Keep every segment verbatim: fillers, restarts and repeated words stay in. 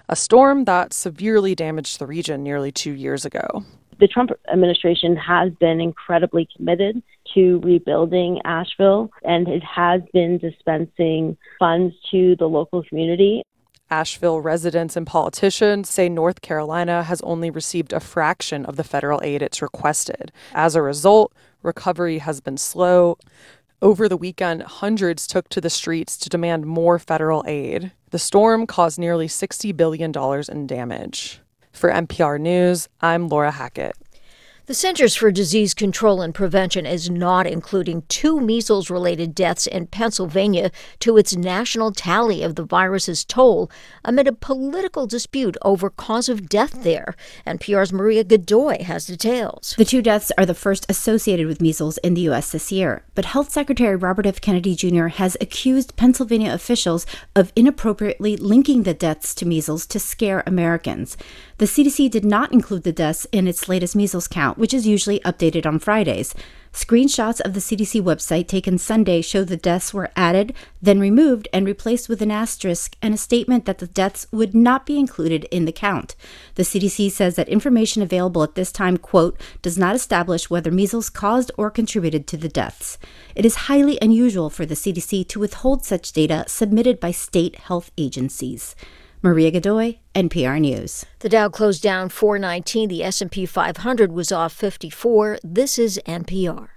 a storm that severely damaged the region nearly two years ago. The Trump administration has been incredibly committed to rebuilding Asheville, and it has been dispensing funds to the local community. Asheville residents and politicians say North Carolina has only received a fraction of the federal aid it's requested. As a result, recovery has been slow. Over the weekend, hundreds took to the streets to demand more federal aid. The storm caused nearly sixty billion dollars in damage. For N P R News, I'm Laura Hackett. The Centers for Disease Control and Prevention is not including two measles-related deaths in Pennsylvania to its national tally of the virus's toll amid a political dispute over cause of death there. N P R's Maria Godoy has details. The two deaths are the first associated with measles in the U S this year, but Health Secretary Robert F. Kennedy Junior has accused Pennsylvania officials of inappropriately linking the deaths to measles to scare Americans. The C D C did not include the deaths in its latest measles count, which is usually updated on Fridays. Screenshots of the C D C website taken Sunday show the deaths were added, then removed and replaced with an asterisk and a statement that the deaths would not be included in the count. The C D C says that information available at this time, quote, does not establish whether measles caused or contributed to the deaths. It is highly unusual for the C D C to withhold such data submitted by state health agencies. Maria Godoy, N P R News. The Dow closed down four nineteen. The S and P five hundred was off fifty-four. This is N P R.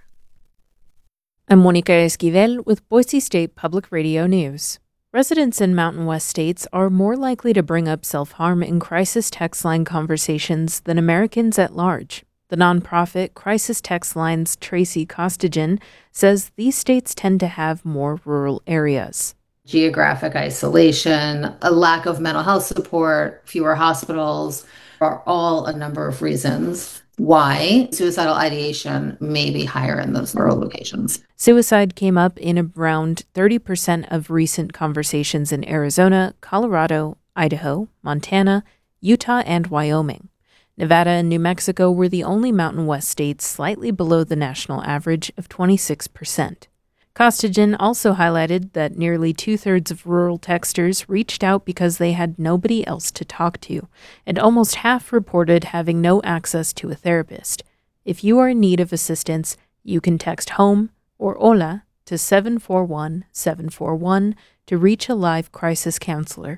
I'm Monica Esquivel with Boise State Public Radio News. Residents in Mountain West states are more likely to bring up self-harm in crisis text line conversations than Americans at large. The nonprofit Crisis Text Line's Tracy Costigan says these states tend to have more rural areas. Geographic isolation, a lack of mental health support, fewer hospitals are all a number of reasons why suicidal ideation may be higher in those rural locations. Suicide came up in around thirty percent of recent conversations in Arizona, Colorado, Idaho, Montana, Utah, and Wyoming. Nevada and New Mexico were the only Mountain West states slightly below the national average of twenty-six percent. Costigan also highlighted that nearly two-thirds of rural texters reached out because they had nobody else to talk to, and almost half reported having no access to a therapist. If you are in need of assistance, you can text HOME or HOLA to seven four one seven four one to reach a live crisis counselor.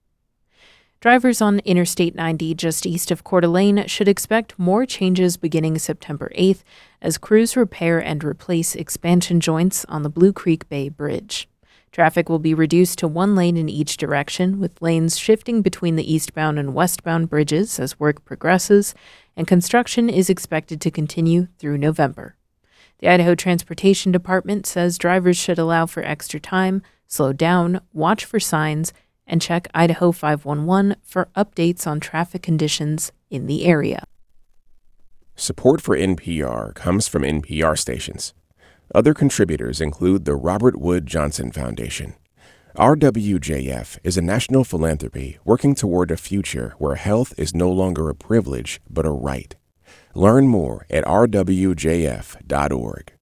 Drivers on Interstate ninety just east of Coeur d'Alene should expect more changes beginning September eighth as crews repair and replace expansion joints on the Blue Creek Bay Bridge. Traffic will be reduced to one lane in each direction, with lanes shifting between the eastbound and westbound bridges as work progresses, and construction is expected to continue through November. The Idaho Transportation Department says drivers should allow for extra time, slow down, watch for signs, and check Idaho five one one for updates on traffic conditions in the area. Support for N P R comes from N P R stations. Other contributors include the Robert Wood Johnson Foundation. R W J F is a national philanthropy working toward a future where health is no longer a privilege but a right. Learn more at r w j f dot org.